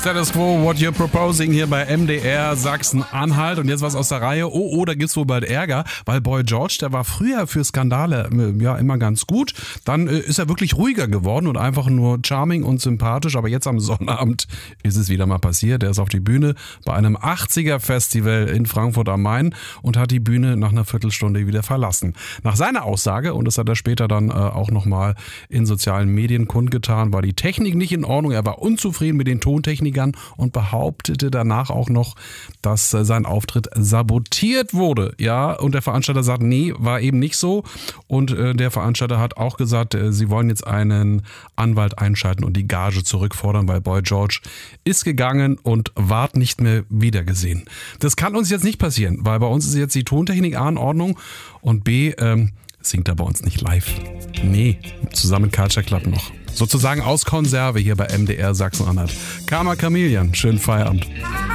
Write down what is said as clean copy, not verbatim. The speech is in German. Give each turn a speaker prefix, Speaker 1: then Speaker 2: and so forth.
Speaker 1: Status Quo, What You're Proposing hier bei MDR Sachsen-Anhalt. Und jetzt was aus der Reihe. Oh, da gibt's wohl bald Ärger, weil Boy George, der war früher für Skandale ja immer ganz gut. Dann ist er wirklich ruhiger geworden und einfach nur charming und sympathisch. Aber jetzt am Sonnabend ist es wieder mal passiert. Er ist auf die Bühne bei einem 80er-Festival in Frankfurt am Main und hat die Bühne nach einer Viertelstunde wieder verlassen. Nach seiner Aussage, und das hat er später dann auch nochmal in sozialen Medien kundgetan, war die Technik nicht in Ordnung. Er war unzufrieden mit den Tontechnikern und behauptete danach auch noch, dass sein Auftritt sabotiert wurde. Ja, und der Veranstalter sagt, nee, war eben nicht so. Und der Veranstalter hat auch gesagt, sie wollen jetzt einen Anwalt einschalten und die Gage zurückfordern, weil Boy George ist gegangen und ward nicht mehr wiedergesehen. Das kann uns jetzt nicht passieren, weil bei uns ist jetzt die Tontechnik A in Ordnung und B, singt er bei uns nicht live. Nee, zusammen Culture Club noch. Sozusagen aus Konserve hier bei MDR Sachsen-Anhalt. Karma Chameleon, schönen Feierabend.